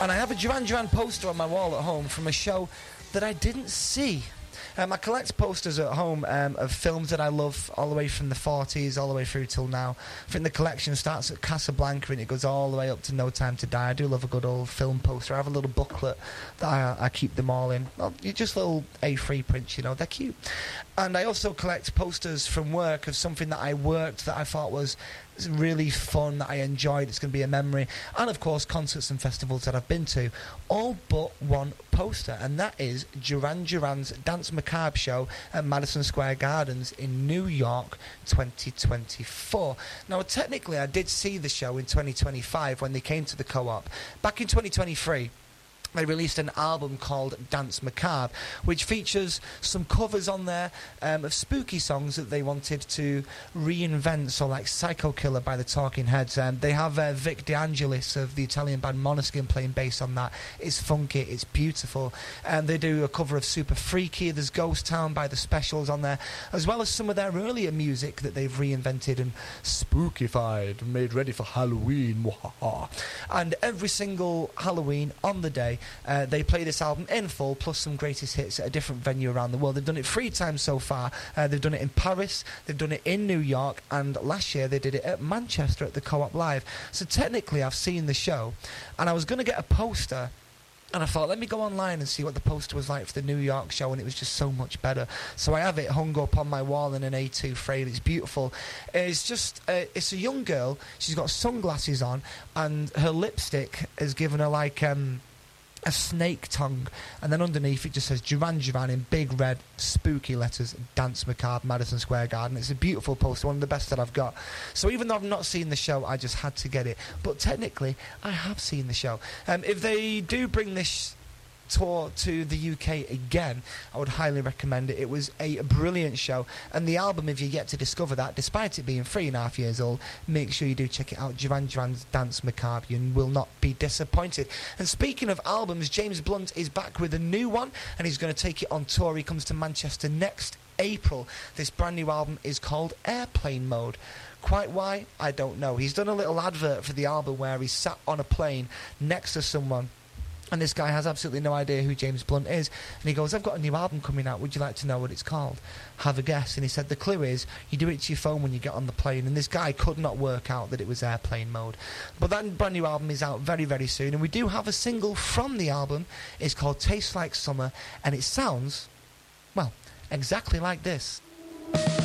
And I have a Duran Duran poster on my wall at home from a show that I didn't see. I collect posters at home of films that I love, all the way from the 40s all the way through till now. I think the collection starts at Casablanca and it goes all the way up to No Time to Die. I do love a good old film poster. I have a little booklet that I keep them all in. Well, just little A3 prints, you know, they're cute. And I also collect posters from work of something that I worked that I thought was really fun, that I enjoyed, it's going to be a memory, and of course concerts and festivals that I've been to, all but one poster, and that is Duran Duran's Dance Macabre show at Madison Square Gardens in New York 2024. Now technically I did see the show in 2025 when they came to the Co-op. Back in 2023 they released an album called Dance Macabre, which features some covers on there of spooky songs that they wanted to reinvent, so like Psycho Killer by the Talking Heads. They have Vic DeAngelis of the Italian band Måneskin playing bass on that. It's funky, it's beautiful. And they do a cover of Super Freaky. There's Ghost Town by the Specials on there, as well as some of their earlier music that they've reinvented and spookified, made ready for Halloween. And every single Halloween on the day, they play this album in full, plus some greatest hits at a different venue around the world. They've done it 3 times so far. They've done it in Paris, they've done it in New York, and last year they did it at Manchester at the Co-op Live. So technically I've seen the show, and I was going to get a poster, and I thought, let me go online and see what the poster was like for the New York show, and it was just so much better. So I have it hung up on my wall in an A2 frame. It's beautiful. It's just, it's a young girl. She's got sunglasses on, and her lipstick has given her like a snake tongue, and then underneath it just says Duran Duran in big red spooky letters, Dance Macabre, Madison Square Garden. It's a beautiful poster, one of the best that I've got. So even though I've not seen the show, I just had to get it. But technically I have seen the show. If they do bring this tour to the UK again, I would highly recommend it. It was a brilliant show, and the album, if you get to discover that, despite it being 3.5 years old, make sure you do check it out. Duran Duran's Dance Macabre. You will not be disappointed. And speaking of albums, James Blunt is back with a new one, and he's going to take it on tour. He comes to Manchester next April. This brand new album is called Airplane Mode. Quite why, I don't know. He's done a little advert for the album where he's sat on a plane next to someone, and this guy has absolutely no idea who James Blunt is. And he goes, I've got a new album coming out. Would you like to know what it's called? Have a guess. And he said, the clue is, you do it to your phone when you get on the plane. And this guy could not work out that it was Airplane Mode. But that brand new album is out very, very soon. And we do have a single from the album. It's called Tastes Like Summer. And it sounds, well, exactly like this.